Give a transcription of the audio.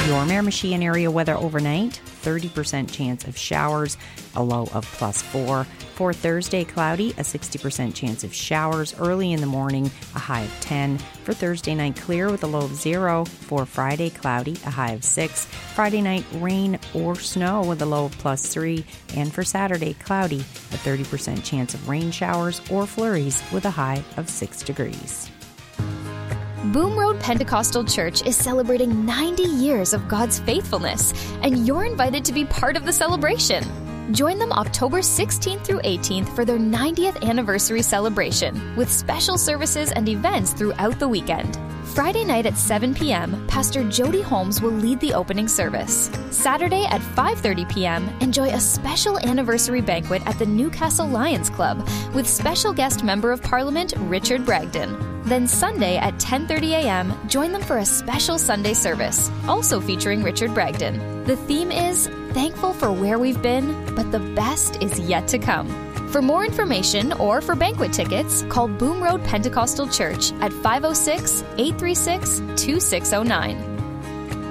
Your Miramichi and area weather overnight, 30% chance of showers, a low of +4. For Thursday, cloudy, a 60% chance of showers early in the morning, a high of 10. For Thursday night, clear with a low of 0. For Friday, cloudy, a high of 6. Friday night, rain or snow with a low of +3. And for Saturday, cloudy, a 30% chance of rain showers or flurries with a high of 6 degrees. Boom Road Pentecostal Church is celebrating 90 years of God's faithfulness, and you're invited to be part of the celebration. Join them October 16th through 18th for their 90th anniversary celebration, with special services and events throughout the weekend. Friday night at 7 p.m., Pastor Jody Holmes will lead the opening service. Saturday at 5:30 p.m., enjoy a special anniversary banquet at the Newcastle Lions Club with special guest Member of Parliament Richard Bragdon. Then Sunday at 10:30 a.m., join them for a special Sunday service, also featuring Richard Bragdon. The theme is Thankful for Where We've Been, but the best is yet to come. For more information or for banquet tickets, call Boom Road Pentecostal Church at 506-836-2609.